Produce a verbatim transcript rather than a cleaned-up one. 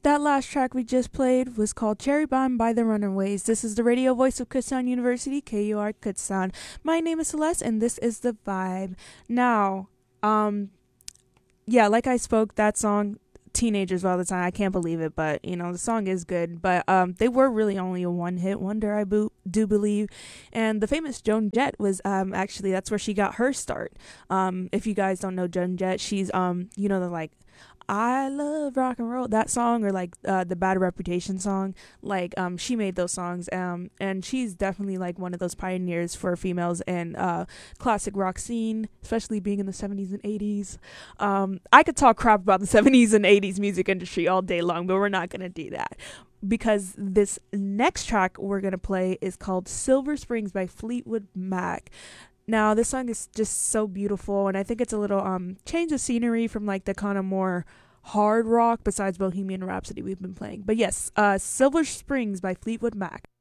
That last track we just played was called Cherry Bomb by the Runaways. This is the radio voice of Kutztown University, K U R Kutztown. My name is Celeste, and this is The Vibe. Now, um, yeah, like I spoke, that song, teenagers all the time, I can't believe it, but, you know, the song is good. But um, they were really only a one-hit wonder, I bo- do believe. And the famous Joan Jett was um, actually, that's where she got her start. Um, if you guys don't know Joan Jett, she's, um, you know, the, like, I love rock and roll, that song, or like uh, the Bad Reputation song. Like um she made those songs, um and she's definitely like one of those pioneers for females in uh classic rock scene, especially being in the seventies and eighties. um I could talk crap about the seventies and eighties music industry all day long, but we're not gonna do that, because this next track we're gonna play is called Silver Springs by Fleetwood Mac. Now, this song is just so beautiful, and I think it's a little um change of scenery from like the kind of more hard rock besides Bohemian Rhapsody we've been playing. But yes, uh, Silver Springs by Fleetwood Mac.